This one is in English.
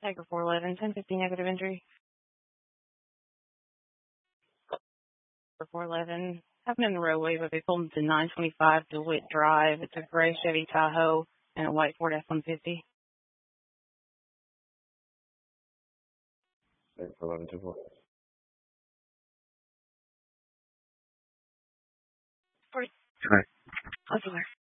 Tiger 411, 1050 negative entry. For 411, happened in the roadway, but they pulled into 925 DeWitt Drive. It's a gray Chevy Tahoe and a white Ford F-150. Tiger 411, 24. 40. Hi. I'll see you there.